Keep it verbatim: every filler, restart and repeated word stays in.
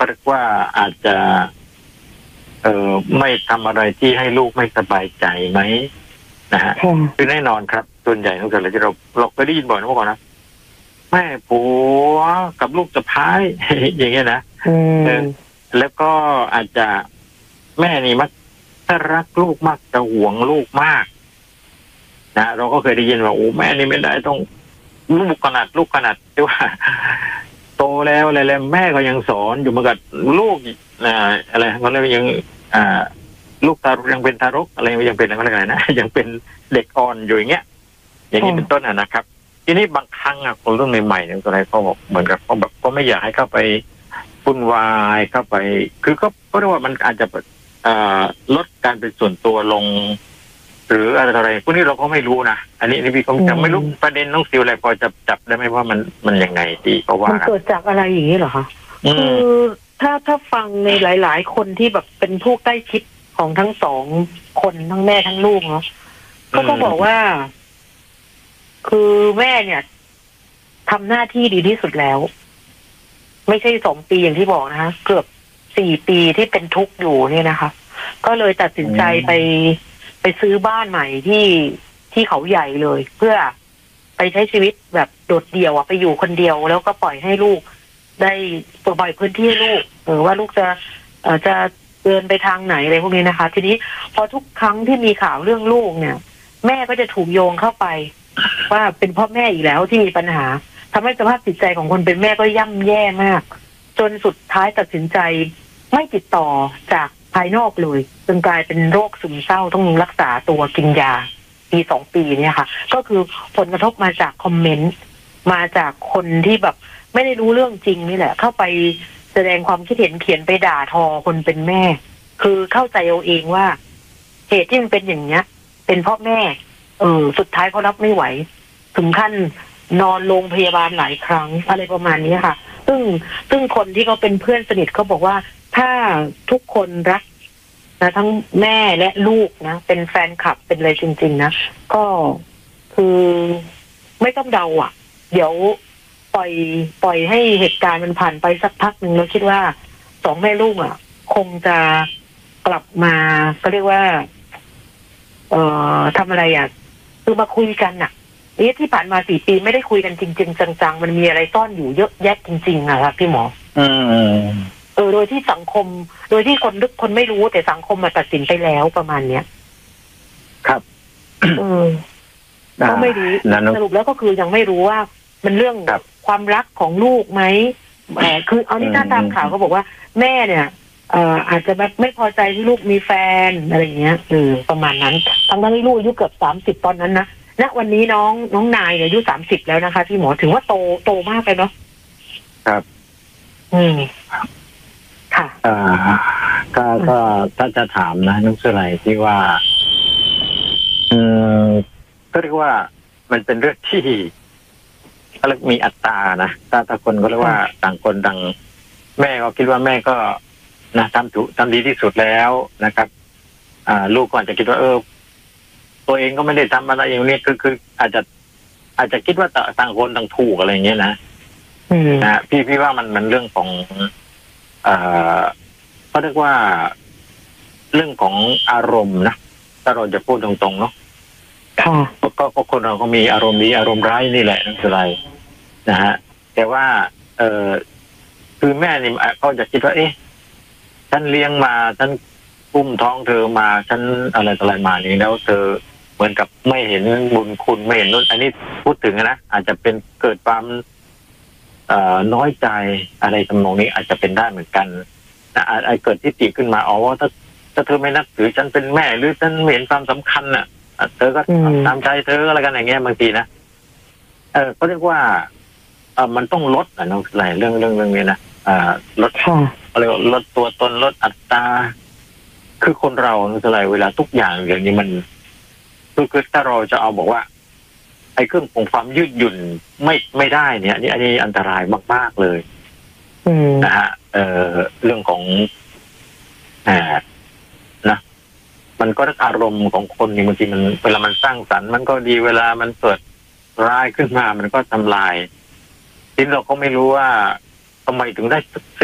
เรียกว่าอาจจะเอ่อไม่ทำอะไรที่ให้ลูกไม่สบายใจไหมนะฮะคือแน่นอนครับส่วนใหญ่ตั้งแต่ที่เราเราก็ได้ยินบ่อยนะเมื่อก่อนนะแม่ผัวกับลูกสะพ้าย อย่างเงี้ยนะแล้วก็อาจจะแม่นี่มักถ้ารักลูกมากจะหวงลูกมากนะเราก็เคยได้ยินว่าโอ้แม่นี่ไม่ได้ต้องลูกขนาดลูกขนาดที่ว่าโตแล้วอะไรแล้วแม่ก็ยังสอนอยู่เหมือนกับลูกอะไรเขาเรียกยังอ่าลูกตารกยังเป็นทารกอะไรยังเป็นอะไรนะยังเป็นเด็กอ่อนอยู่อย่างเงี้ยอย่างนี้เป็นต้นนะครับทีนี้บางครั้งอะคนรุ่นใหม่ๆเนี่ยอะไรเขาบอกเหมือนกับเขาแบบก็ไม่อยากให้เข้าไปวุ่นวายเข้าไปคือก็ก็เรียกว่ามันอาจจะลดการเป็นส่วนตัวลงหรืออะไรอะไรพวกนี้เราก็ไม่รู้นะอันนี้นี่พี่ก็จะไม่รู้ประเด็นน้องซิวอะไรพอจะจับได้ไหมว่ามันมันยังไงดีเพราะว่ามันเกิดจากอะไรอย่างนี้เหรอคะคือถ้าถ้าฟังในหลายๆคนที่แบบเป็นผู้ใกล้ชิดของทั้งสองคนทั้งแม่ทั้งลูกเนาะก็ต้องบอกว่าคือแม่เนี่ยทำหน้าที่ดีที่สุดแล้วไม่ใช่สองปีอย่างที่บอกนะคะเกือบสี่ปีที่เป็นทุกข์อยู่เนี่ยนะคะก็เลยตัดสินใจไปไปซื้อบ้านใหม่ที่ที่เขาใหญ่เลยเพื่อไปใช้ชีวิตแบบโดดเดี่ยวอะไปอยู่คนเดียวแล้วก็ปล่อยให้ลูกได้ปล่อยพื้นที่ให้ลูกเออว่าลูกจะเอ่อจะเดินไปทางไหนอะไรพวกนี้นะคะทีนี้พอทุกครั้งที่มีข่าวเรื่องลูกเนี่ยแม่ก็จะถูกโยงเข้าไปว่าเป็นพ่อแม่อีกแล้วที่มีปัญหาทำให้สภาพจิตใจของคนเป็นแม่ก็ย่ำแย่มากจนสุดท้ายตัดสินใจไม่ติดต่อจากภายนอกเลยจนกลายเป็นโรคซึมเศร้าต้องรักษาตัวกินยาปีสองปีเนี่ยค่ะก็คือผลกระทบมาจากคอมเมนต์มาจากคนที่แบบไม่ได้รู้เรื่องจริงนี่แหละเข้าไปแสดงความคิดเห็นเขียนไปด่าทอคนเป็นแม่คือเข้าใจเอาเองว่าเหตุที่มันเป็นอย่างเนี้ยเป็นเพราะแม่เออสุดท้ายเขารับไม่ไหวถึงขั้นนอนโรงพยาบาลหลายครั้งอะไรประมาณนี้ค่ะซึ่งซึ่งคนที่เขาเป็นเพื่อนสนิทเขาบอกว่าถ้าทุกคนรักนะทั้งแม่และลูกนะเป็นแฟนคลับเป็นอะไรจริงๆนะก็คือไม่ต้องเดาอ่ะเดี๋ยวปล่อยปล่อยให้เหตุการณ์มันผ่านไปสักพักหนึ่งแล้วคิดว่าสองแม่ลูกอ่ะคงจะกลับมาก็เรียกว่าเอ่อทำอะไรอ่ะคือมาคุยกันอ่ะนี่ที่ผ่านมาสี่ปีไม่ได้คุยกันจริงๆจังๆมันมีอะไรซ่อนอยู่เยอะแยะจริงๆอะครับพี่หมออืมเออโดยที่สังคมโดยที่คนลึกคนไม่รู้แต่สังคมมาตัดสินไปแล้วประมาณเนี้ยครับเออก็ไม่รู้สรุปแล้วก็คือยังไม่รู้ว่ามันเรื่องความรักของลูกไหมแหมคือเอานี่ถ้าตามข่าวเขาบอกว่าแม่เนี่ยเอ่ออาจจะแบบไม่พอใจที่ลูกมีแฟนอะไรอย่างเงี้ยเออประมาณนั้นทั้งนั้นที่ลูกอายุเกือบสามสิบตอนนั้นนะณวันนี้น้องน้องนายเนี่ยอายุสามสิบแล้วนะคะพี่หมอถือว่าโตโตมากเลยเนาะครับอืมค่ะอ่าก็ก็ถ้าจะถามนะน้องสุไลที่ว่าอืมก็เรียกว่ามันเป็นเรื่องที่เขาเรียกมีอัตรานะถ้าถ้าคนก็เรียกว่าต่างคนต่างแม่ก็คิดว่าแม่ก็นะทำถูกทำดีที่สุดแล้วนะครับอ่าลูกก็อาจจะคิดว่าเออตัวเองก็ไม่ได้ทำอะไรอย่างนี้คือคืออาจจะอาจจะคิดว่าต่างคนต่างถูกอะไรอย่างเงี้ยนะนะพี่พี่ว่ามันมันเรื่องของเอ่อเขาเรียกว่าเรื่องของอารมณ์นะถ้าเราจะพูดตรงๆเนาะก็ก็คนเราก็มีอารมณ์ดีอารมณ์ร้ายนี่แหละนั่นคืออะไรนะฮะแต่ว่าเออคือแม่นี่เขาจะคิดว่าเอ๊ะฉันเลี้ยงมาฉันอุ้มท้องเธอมาฉันอะไรอะไรมานี้แล้วเธอเหมือนกับไม่เห็นบุญคุณไม่เห็นนู่นอันนี้พูดถึงนะอาจจะเป็นเกิดความเอ่อน้อยใจอะไรทำนองนี้อาจจะเป็นได้เหมือนกันนะอาจเกิดทิฏฐิขึ้นมาอ๋อว่าถ้าถ้าเธอไม่นับถือฉันเป็นแม่หรือฉันไม่เห็นความสำคัญน่ะเธอก็ตามใจเธออะไรกันอย่างเงี้ยบางทีนะเออเขาเรียกว่าเออมันต้องลดอะน้องอะไรเรื่องเรื่องเรื่องนี้นะอ่าลดอะไรลดตัวตนลดอัตราคือคนเราน้องอะไรเวลาทุกอย่างอย่างนี้มันคือคือถ้าเราจะเอาบอกว่าไอ้เครื่องของความยืดหยุ่นไม่ไม่ได้เนี่ยนี่อันนี้อันตรายมากๆเลยนะฮะเอ่อเรื่องของอ่านะมันก็อารมณ์ของคนนี่บางทีมันเวลามันสร้างสรรค์มันก็ดีเวลามันเกิดร้ายขึ้นมามันก็ทำลายทีนี้เราก็ไม่รู้ว่าทำไมถึงได้